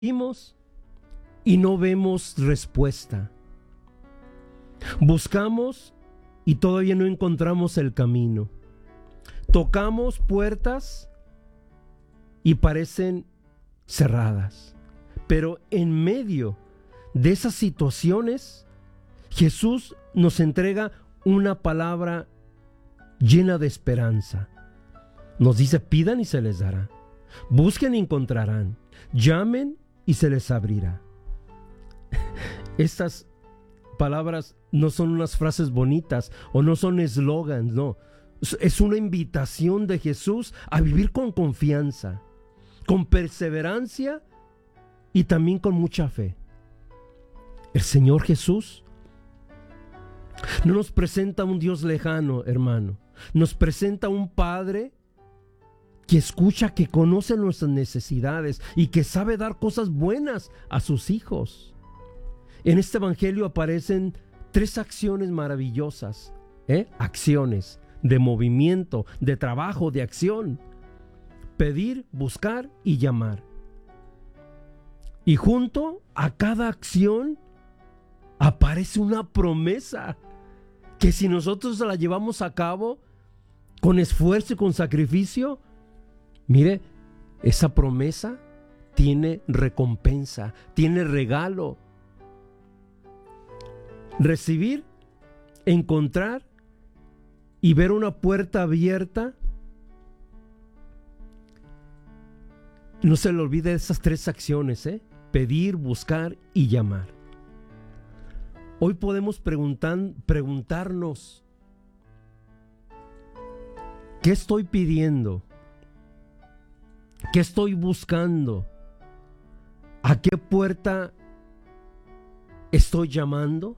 Pedimos y no vemos respuesta. Buscamos y todavía no encontramos el camino. Tocamos puertas y parecen cerradas. Pero en medio de esas situaciones, Jesús nos entrega una palabra llena de esperanza. Nos dice: pidan y se les dará. Busquen y encontrarán. Llamen y se les abrirá. Estas palabras no son unas frases bonitas o no son eslogans, no. Es una invitación de Jesús a vivir con confianza, con perseverancia y también con mucha fe. El Señor Jesús no nos presenta un Dios lejano, hermano. Nos presenta un Padre que escucha, que conoce nuestras necesidades y que sabe dar cosas buenas a sus hijos. En este evangelio aparecen 3 acciones maravillosas, acciones de movimiento, de trabajo, de acción: pedir, buscar y llamar. Y junto a cada acción aparece una promesa que, si nosotros la llevamos a cabo con esfuerzo y con sacrificio, mire, esa promesa tiene recompensa, tiene regalo. Recibir, encontrar y ver una puerta abierta. No se le olvide esas 3 acciones, pedir, buscar y llamar. Hoy podemos preguntarnos: ¿qué estoy pidiendo? ¿Qué estoy buscando? ¿A qué puerta estoy llamando?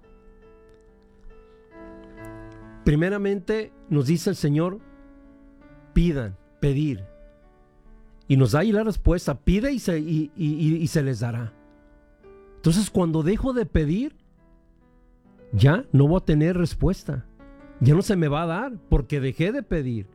Primeramente nos dice el Señor: pidan, pedir. Y nos da ahí la respuesta: pide y se les dará. Entonces, cuando dejo de pedir, ya no voy a tener respuesta. Ya no se me va a dar porque dejé de pedir.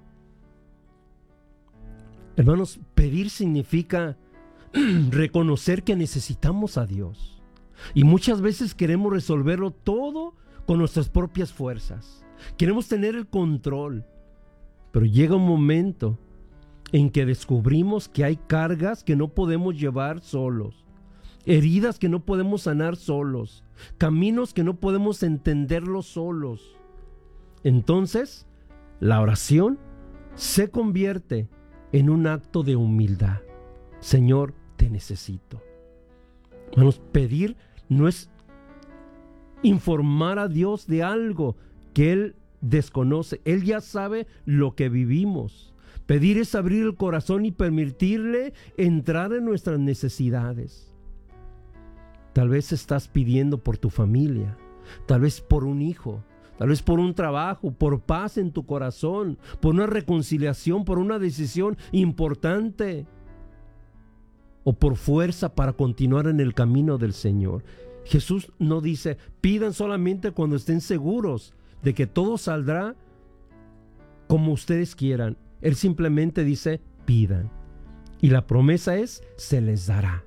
Hermanos, pedir significa reconocer que necesitamos a Dios. Y muchas veces queremos resolverlo todo con nuestras propias fuerzas. Queremos tener el control. Pero llega un momento en que descubrimos que hay cargas que no podemos llevar solos, heridas que no podemos sanar solos, caminos que no podemos entenderlos solos. Entonces, la oración se convierte en un acto de humildad. Señor, te necesito. Hermanos, pedir no es informar a Dios de algo que Él desconoce. Él ya sabe lo que vivimos. Pedir es abrir el corazón y permitirle entrar en nuestras necesidades. Tal vez estás pidiendo por tu familia, tal vez por un hijo, tal vez por un trabajo, por paz en tu corazón, por una reconciliación, por una decisión importante, o por fuerza para continuar en el camino del Señor. Jesús no dice: pidan solamente cuando estén seguros de que todo saldrá como ustedes quieran. Él simplemente dice: pidan. Y la promesa es: se les dará.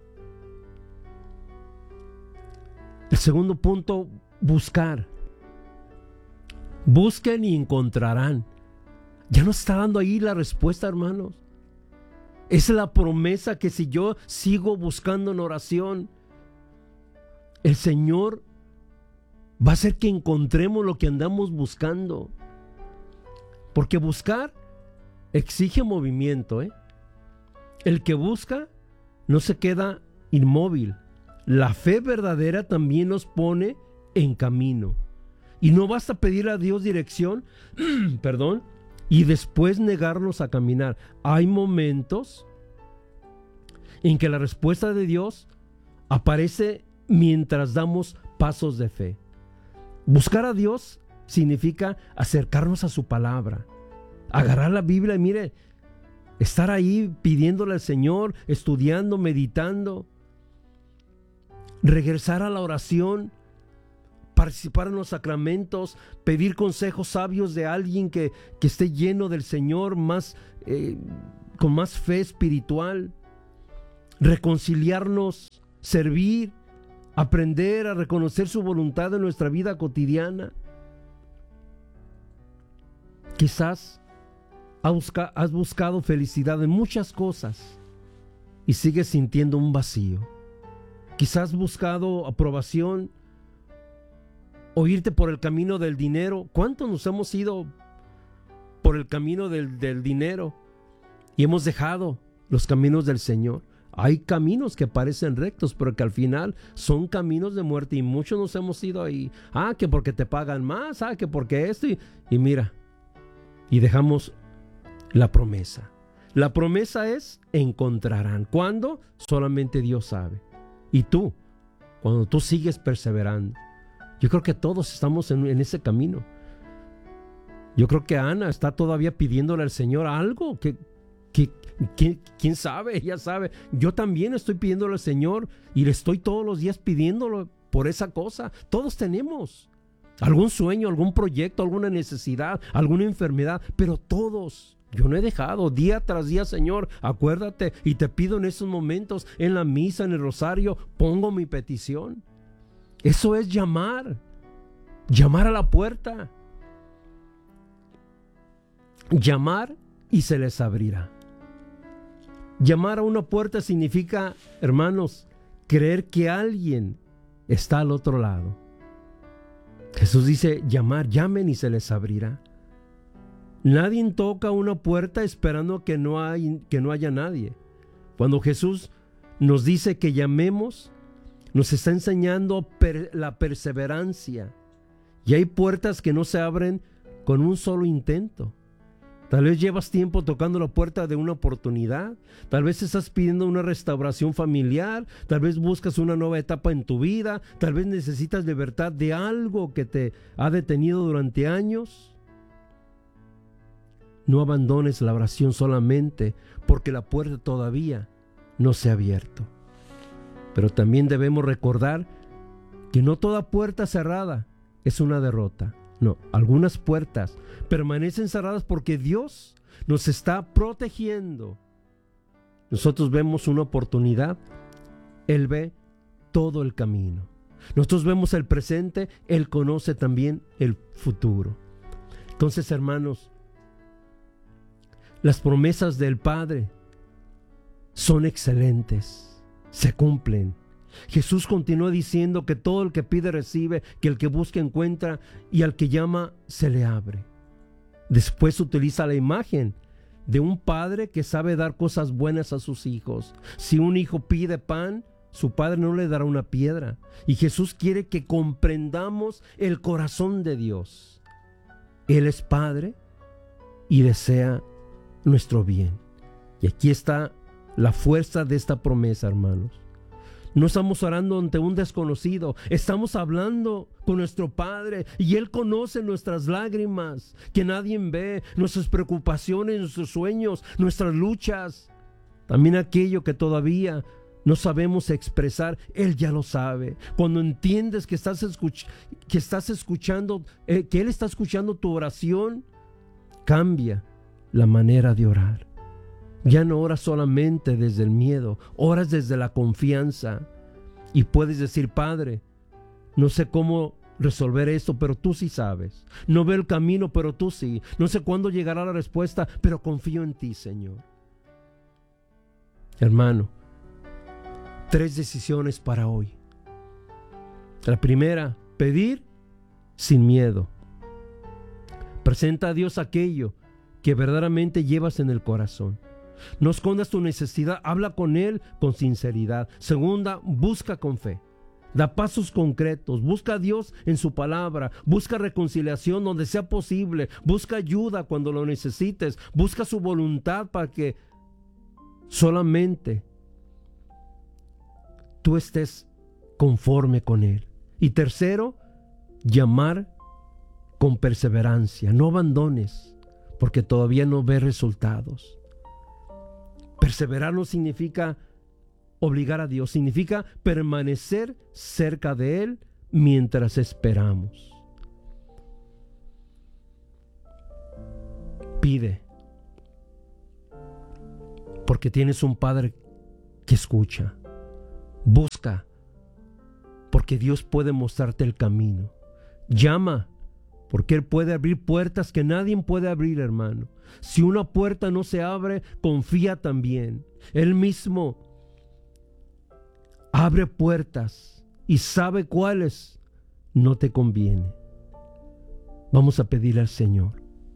El segundo punto: buscar. Busquen y encontrarán. Ya nos está dando ahí la respuesta, hermanos. Es la promesa que si yo sigo buscando en oración, el Señor va a hacer que encontremos lo que andamos buscando. Porque buscar exige movimiento, El que busca no se queda inmóvil. La fe verdadera también nos pone en camino. Y no basta pedir a Dios dirección, y después negarnos a caminar. Hay momentos en que la respuesta de Dios aparece mientras damos pasos de fe. Buscar a Dios significa acercarnos a su palabra, agarrar la Biblia y mire, estar ahí pidiéndole al Señor, estudiando, meditando, regresar a la oración, participar en los sacramentos, pedir consejos sabios de alguien que esté lleno del Señor, con más fe espiritual. reconciliarnos, servir, aprender a reconocer su voluntad en nuestra vida cotidiana. Quizás has buscado felicidad en muchas cosas y sigues sintiendo un vacío. Quizás has buscado aprobación o irte por el camino del dinero. ¿Cuántos nos hemos ido por el camino del dinero y hemos dejado los caminos del Señor? Hay caminos que parecen rectos, pero que al final son caminos de muerte, y muchos nos hemos ido ahí. Que porque te pagan más, que porque esto, y mira, y dejamos la promesa. La promesa es: encontrarán. ¿Cuándo? Solamente Dios sabe. Y tú, cuando tú sigues perseverando, yo creo que todos estamos en ese camino. Yo creo que Ana está todavía pidiéndole al Señor algo ¿quién sabe? Ella sabe. Yo también estoy pidiéndole al Señor y le estoy todos los días pidiéndolo por esa cosa. Todos tenemos algún sueño, algún proyecto, alguna necesidad, alguna enfermedad, pero todos. Yo no he dejado día tras día: Señor, acuérdate, y te pido en esos momentos, en la misa, en el rosario, pongo mi petición. Eso es llamar a la puerta. Llamar y se les abrirá. Llamar a una puerta significa, hermanos, creer que alguien está al otro lado. Jesús dice: llamen y se les abrirá. Nadie toca una puerta esperando que no haya nadie. Cuando Jesús nos dice que llamemos, nos está enseñando la perseverancia. Y hay puertas que no se abren con un solo intento. Tal vez llevas tiempo tocando la puerta de una oportunidad. Tal vez estás pidiendo una restauración familiar. Tal vez buscas una nueva etapa en tu vida. Tal vez necesitas libertad de algo que te ha detenido durante años. No abandones la oración solamente porque la puerta todavía no se ha abierto. Pero también debemos recordar que no toda puerta cerrada es una derrota. No, algunas puertas permanecen cerradas porque Dios nos está protegiendo. Nosotros vemos una oportunidad, Él ve todo el camino. Nosotros vemos el presente, Él conoce también el futuro. Entonces, hermanos, las promesas del Padre son excelentes, se cumplen. Jesús continúa diciendo que todo el que pide recibe, que el que busca encuentra, y al que llama se le abre. Después utiliza la imagen de un padre que sabe dar cosas buenas a sus hijos. Si un hijo pide pan, su padre no le dará una piedra. Y Jesús quiere que comprendamos el corazón de Dios. Él es Padre y desea nuestro bien. Y aquí está la fuerza de esta promesa, hermanos. No estamos orando ante un desconocido, estamos hablando con nuestro Padre, y Él conoce nuestras lágrimas que nadie ve, nuestras preocupaciones, nuestros sueños, nuestras luchas. También aquello que todavía no sabemos expresar, Él ya lo sabe. Cuando entiendes que estás escuchando, que Él está escuchando tu oración, cambia la manera de orar. Ya no oras solamente desde el miedo, oras desde la confianza. Y puedes decir: Padre, no sé cómo resolver esto, pero tú sí sabes. No veo el camino, pero tú sí. No sé cuándo llegará la respuesta, pero confío en ti, Señor. Hermano, 3 decisiones para hoy. La primera: pedir sin miedo. Presenta a Dios aquello que verdaderamente llevas en el corazón. No escondas tu necesidad, habla con Él con sinceridad. Segunda, busca con fe. Da pasos concretos, busca a Dios en su palabra, busca reconciliación donde sea posible, busca ayuda cuando lo necesites, busca su voluntad para que solamente tú estés conforme con Él. Y tercero, llamar con perseverancia. No abandones porque todavía no ves resultados. Perseverar no significa obligar a Dios, significa permanecer cerca de Él mientras esperamos. Pide, porque tienes un Padre que escucha. Busca, porque Dios puede mostrarte el camino. Llama, porque Él puede abrir puertas que nadie puede abrir, hermano. Si una puerta no se abre, confía también. Él mismo abre puertas y sabe cuáles no te conviene. Vamos a pedirle al Señor.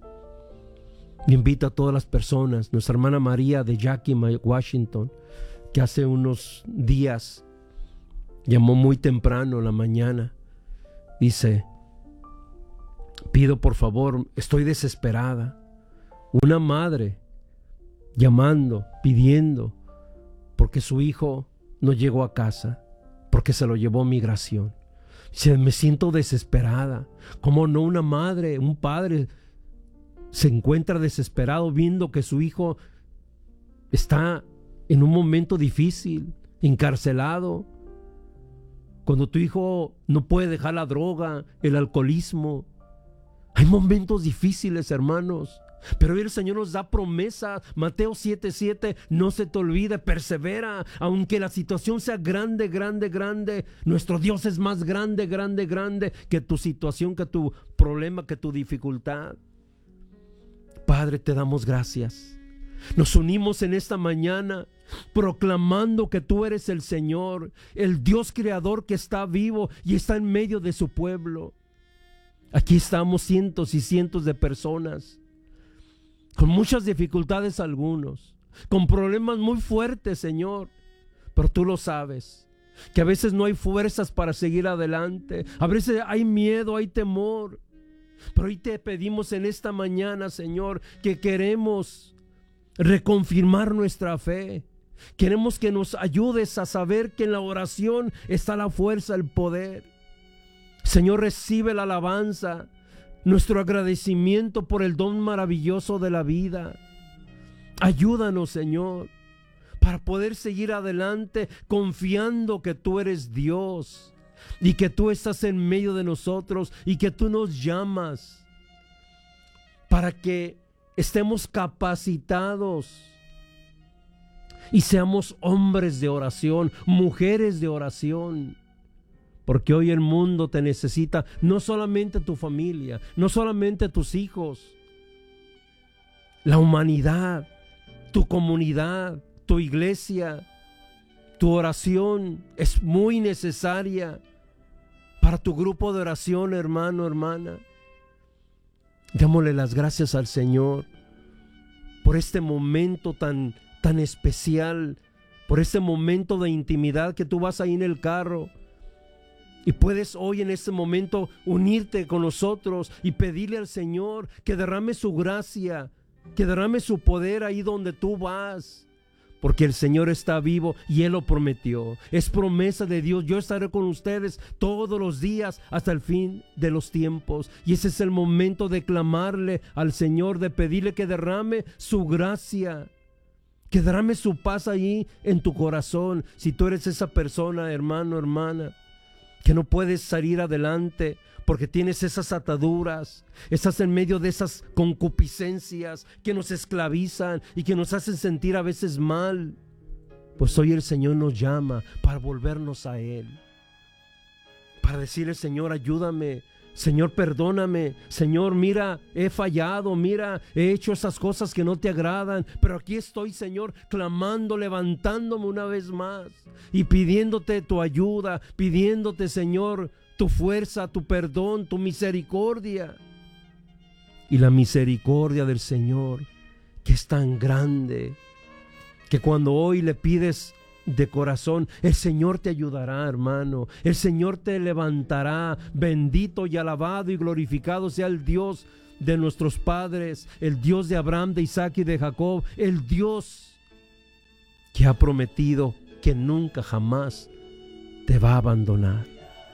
Y invito a todas las personas, nuestra hermana María de Yakima, Washington, que hace unos días llamó muy temprano en la mañana. Dice: pido por favor, estoy desesperada. Una madre llamando, pidiendo, porque su hijo no llegó a casa, porque se lo llevó migración. Dice: me siento desesperada. ¿Cómo no? Una madre, un padre se encuentra desesperado viendo que su hijo está en un momento difícil, encarcelado. Cuando tu hijo no puede dejar la droga, el alcoholismo. Hay momentos difíciles, hermanos, pero hoy el Señor nos da promesa. Mateo 7:7, no se te olvide, persevera, aunque la situación sea grande, grande, grande. Nuestro Dios es más grande, grande, grande que tu situación, que tu problema, que tu dificultad. Padre, te damos gracias. Nos unimos en esta mañana proclamando que tú eres el Señor, el Dios creador que está vivo y está en medio de su pueblo. Aquí estamos cientos y cientos de personas con muchas dificultades, algunos con problemas muy fuertes, Señor, pero tú lo sabes, que a veces no hay fuerzas para seguir adelante, a veces hay miedo, hay temor, pero hoy te pedimos en esta mañana, Señor, que queremos reconfirmar nuestra fe. Queremos que nos ayudes a saber que en la oración está la fuerza, el poder. Señor, recibe la alabanza, nuestro agradecimiento por el don maravilloso de la vida. Ayúdanos, Señor, para poder seguir adelante confiando que tú eres Dios y que tú estás en medio de nosotros y que tú nos llamas para que estemos capacitados y seamos hombres de oración, mujeres de oración. Porque hoy el mundo te necesita, no solamente tu familia, no solamente tus hijos, la humanidad, tu comunidad, tu iglesia, tu oración es muy necesaria para tu grupo de oración, hermano, hermana. Démosle las gracias al Señor por este momento tan especial, por este momento de intimidad que tú vas ahí en el carro. Y puedes hoy en este momento unirte con nosotros y pedirle al Señor que derrame su gracia, que derrame su poder ahí donde tú vas. Porque el Señor está vivo y Él lo prometió. Es promesa de Dios. Yo estaré con ustedes todos los días hasta el fin de los tiempos. Y ese es el momento de clamarle al Señor, de pedirle que derrame su gracia, que derrame su paz ahí en tu corazón. Si tú eres esa persona, hermano, hermana, que no puedes salir adelante porque tienes esas ataduras, estás en medio de esas concupiscencias que nos esclavizan y que nos hacen sentir a veces mal, pues hoy el Señor nos llama para volvernos a Él, para decirle: Señor, ayúdame, Señor, perdóname, Señor, mira, he fallado, mira, he hecho esas cosas que no te agradan, pero aquí estoy, Señor, clamando, levantándome una vez más y pidiéndote tu ayuda, pidiéndote, Señor, tu fuerza, tu perdón, tu misericordia. Y la misericordia del Señor, que es tan grande, que cuando hoy le pides de corazón, el Señor te ayudará, hermano. El Señor te levantará. Bendito y alabado y glorificado sea el Dios de nuestros padres, el Dios de Abraham, de Isaac y de Jacob, el Dios que ha prometido que nunca jamás te va a abandonar.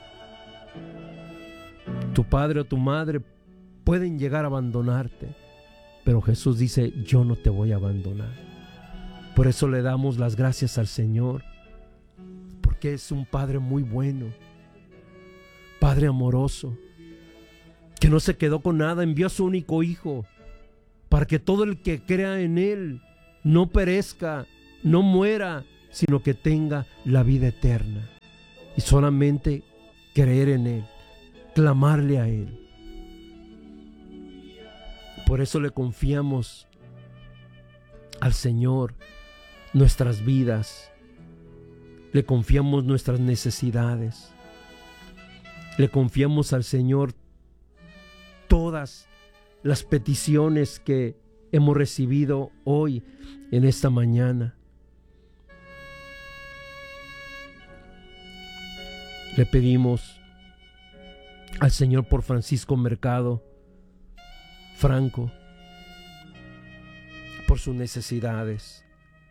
Tu padre o tu madre pueden llegar a abandonarte, pero Jesús dice: yo no te voy a abandonar. Por eso le damos las gracias al Señor, porque es un Padre muy bueno, Padre amoroso, que no se quedó con nada, envió a su único Hijo, para que todo el que crea en Él no perezca, no muera, sino que tenga la vida eterna. Y solamente creer en Él, clamarle a Él. Por eso le confiamos al Señor nuestras vidas, le confiamos nuestras necesidades, le confiamos al Señor todas las peticiones que hemos recibido hoy en esta mañana. Le pedimos al Señor por Francisco Mercado Franco, por sus necesidades.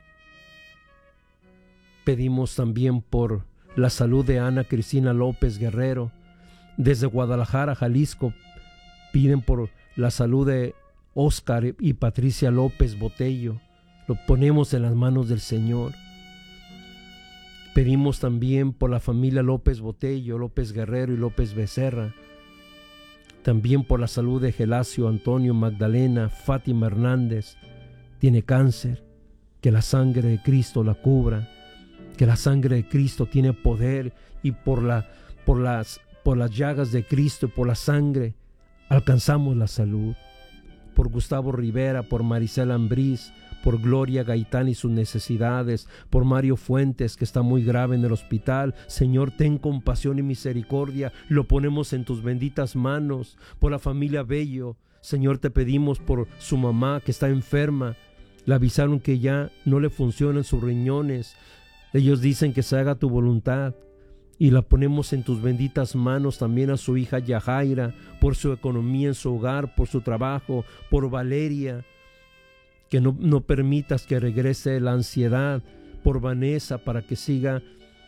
Pedimos también por la salud de Ana Cristina López Guerrero. Desde Guadalajara, Jalisco, piden por la salud de Óscar y Patricia López Botello. Lo ponemos en las manos del Señor. Pedimos también por la familia López Botello, López Guerrero y López Becerra. También por la salud de Gelasio Antonio Magdalena Fátima Hernández. Tiene cáncer. Que la sangre de Cristo la cubra. Que la sangre de Cristo tiene poder, y por las llagas de Cristo y por la sangre alcanzamos la salud. Por Gustavo Rivera, por Maricela Ambriz, por Gloria Gaitán y sus necesidades, por Mario Fuentes, que está muy grave en el hospital. Señor, ten compasión y misericordia, lo ponemos en tus benditas manos. Por la familia Bello, Señor, te pedimos por su mamá que está enferma. Le avisaron que ya no le funcionan sus riñones. Ellos dicen que se haga tu voluntad, y la ponemos en tus benditas manos. También a su hija Yajaira, por su economía en su hogar, por su trabajo, por Valeria, que no permitas que regrese la ansiedad, por Vanessa, para que siga,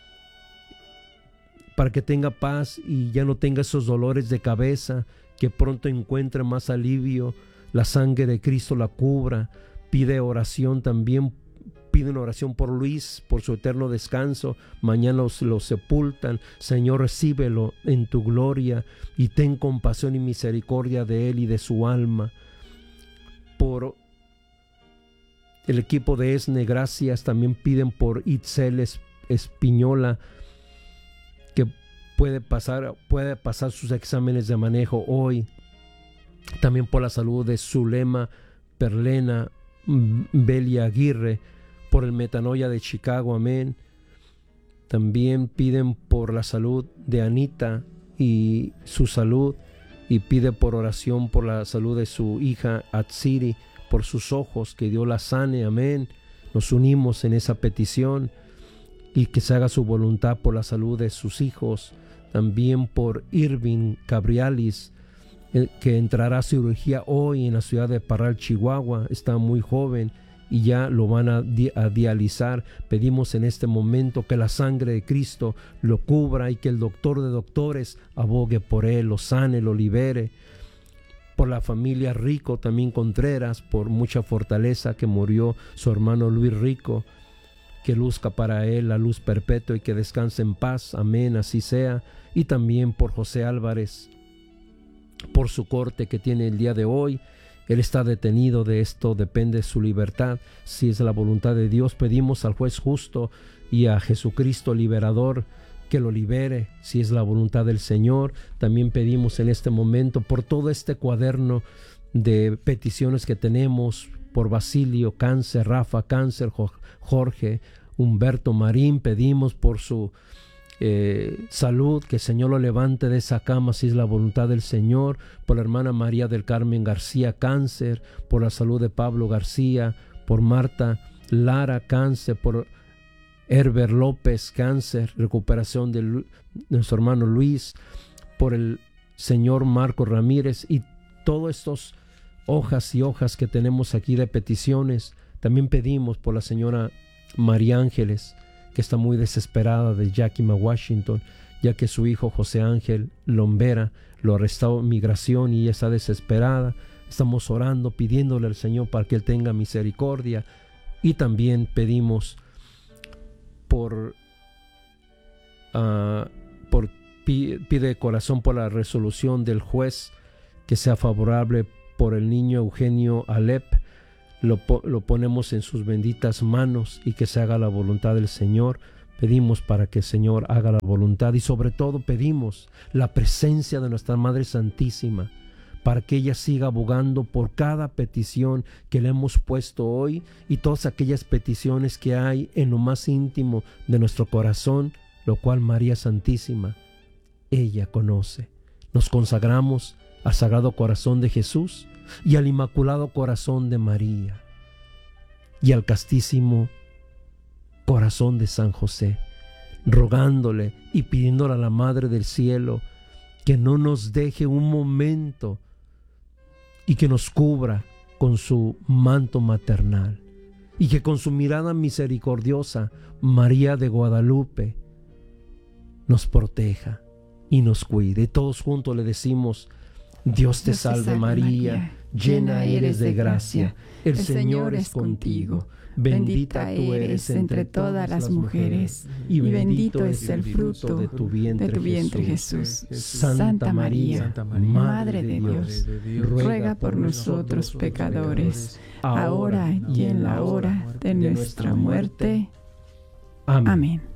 para que tenga paz y ya no tenga esos dolores de cabeza, que pronto encuentre más alivio, la sangre de Cristo la cubra. Pide oración también. Piden oración por Luis, por su eterno descanso. Mañana lo sepultan. Señor, recíbelo en tu gloria y ten compasión y misericordia de él y de su alma. Por el equipo de ESNE, gracias. También piden por Itzel Espiñola, que puede pasar sus exámenes de manejo hoy. También por la salud de Zulema Perlena Belia Aguirre, por el Metanoia de Chicago, amén. También piden por la salud de Anita y su salud, y pide por oración por la salud de su hija Atsiri, por sus ojos, que Dios la sane, amén. Nos unimos en esa petición, y que se haga su voluntad por la salud de sus hijos. También por Irving Cabrialis, que entrará a cirugía hoy en la ciudad de Parral, Chihuahua. Está muy joven y ya lo van a dializar. Pedimos en este momento que la sangre de Cristo lo cubra y que el doctor de doctores abogue por él, lo sane, lo libere. Por la familia Rico también Contreras, por mucha fortaleza, que murió su hermano Luis Rico, que luzca para él la luz perpetua y que descanse en paz, amén, así sea. Y también por José Álvarez, por su corte que tiene el día de hoy. Él está detenido, de esto depende su libertad. Si es la voluntad de Dios, pedimos al juez justo y a Jesucristo liberador que lo libere, si es la voluntad del Señor. También pedimos en este momento por todo este cuaderno de peticiones que tenemos, por Basilio cáncer, Rafa cáncer, Jorge, Humberto Marín. Pedimos por su salud, que el Señor lo levante de esa cama si es la voluntad del Señor. Por la hermana María del Carmen García cáncer, por la salud de Pablo García, por Marta Lara cáncer, por Herbert López cáncer, recuperación de nuestro hermano Luis, por el señor Marco Ramírez, y todas estas hojas y hojas que tenemos aquí de peticiones. También pedimos por la señora María Ángeles, que está muy desesperada, de Yakima, Washington, ya que su hijo José Ángel Lombera lo arrestó en migración y ella está desesperada. Estamos orando, pidiéndole al Señor para que Él tenga misericordia. Y también pedimos pide de corazón por la resolución del juez, que sea favorable por el niño Eugenio Alep, lo ponemos en sus benditas manos y que se haga la voluntad del Señor. Pedimos para que el Señor haga la voluntad y sobre todo pedimos la presencia de nuestra Madre Santísima para que ella siga abogando por cada petición que le hemos puesto hoy y todas aquellas peticiones que hay en lo más íntimo de nuestro corazón, lo cual María Santísima, ella conoce. Nos consagramos al Sagrado Corazón de Jesús y al Inmaculado Corazón de María y al castísimo Corazón de San José, rogándole y pidiéndole a la Madre del Cielo que no nos deje un momento y que nos cubra con su manto maternal y que con su mirada misericordiosa María de Guadalupe nos proteja y nos cuide. Todos juntos le decimos: Dios te salve María, llena eres de gracia, el Señor es contigo. Bendita tú eres entre todas las mujeres, y bendito es el fruto de tu vientre, Jesús. Santa María, Madre de Dios, ruega por nosotros pecadores, ahora y en la hora de nuestra muerte. Amén.